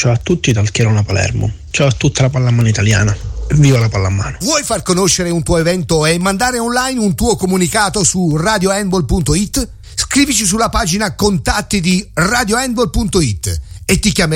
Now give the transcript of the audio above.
Ciao a tutti dal Chierona Palermo. Ciao a tutta la pallamano italiana. Viva la pallamano. Vuoi far conoscere un tuo evento e mandare online un tuo comunicato su radiohandball.it? Scrivici sulla pagina contatti di radiohandball.it e ti chiameremo